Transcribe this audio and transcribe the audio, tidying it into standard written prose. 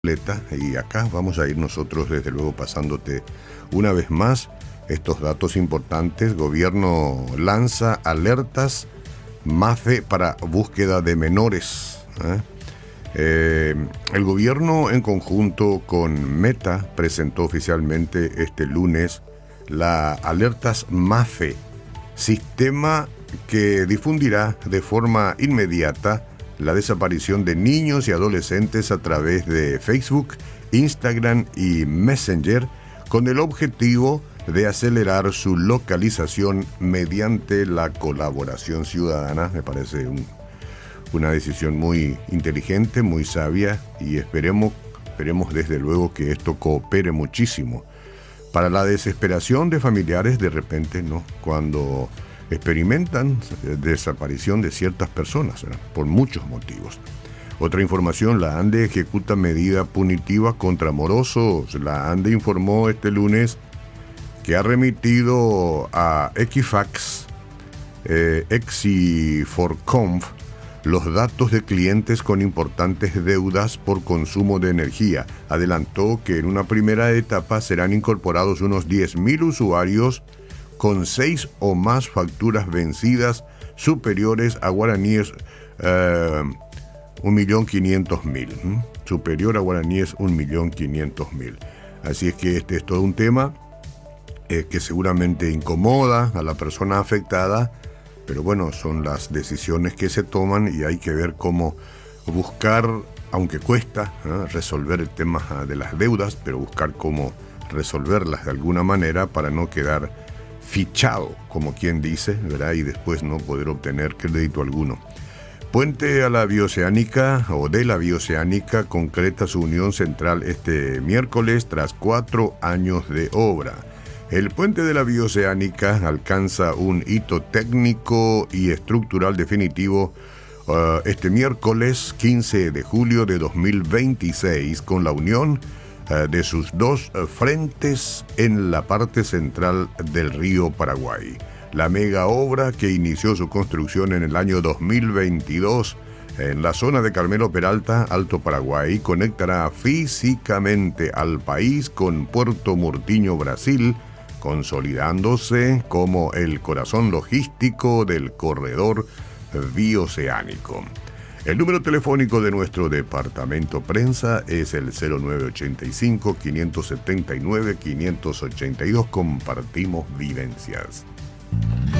Y acá vamos a ir nosotros desde luego pasándote una vez más estos datos importantes. Gobierno lanza alertas MAFE para búsqueda de menores. El gobierno en conjunto con Meta presentó oficialmente este lunes la alertas MAFE, sistema que difundirá de forma inmediata la desaparición de niños y adolescentes a través de Facebook, Instagram y Messenger, con el objetivo de acelerar su localización mediante la colaboración ciudadana. Me parece una decisión muy inteligente, muy sabia, y esperemos desde luego que esto coopere muchísimo para la desesperación de familiares de repente, ¿no?, cuando experimentan desaparición de ciertas personas, ¿verdad?, por muchos motivos. Otra información: la ANDE ejecuta medida punitiva contra morosos. La ANDE informó este lunes que ha remitido a Equifax, Exiforconf, los datos de clientes con importantes deudas por consumo de energía. Adelantó que en una primera etapa serán incorporados unos 10.000 usuarios con 6 o más facturas vencidas superiores a guaraníes 1.500.000. Superior a guaraníes 1.500.000. Así es que este es todo un tema que seguramente incomoda a la persona afectada, pero bueno, son las decisiones que se toman y hay que ver cómo buscar, aunque cuesta resolver el tema de las deudas, pero buscar cómo resolverlas de alguna manera para no quedar fichado, como quien dice, ¿verdad?, y después no poder obtener crédito alguno. Puente a la Bioceánica o de la Bioceánica concreta su unión central este miércoles tras 4 años de obra. El puente de la Bioceánica alcanza un hito técnico y estructural definitivo este miércoles 15 de julio de 2026 con la unión de sus dos frentes en la parte central del río Paraguay. La mega obra, que inició su construcción en el año 2022 en la zona de Carmelo Peralta, Alto Paraguay, conectará físicamente al país con Puerto Murtinho, Brasil, consolidándose como el corazón logístico del corredor bioceánico. El número telefónico de nuestro departamento prensa es el 0985-579-582. Compartimos vivencias.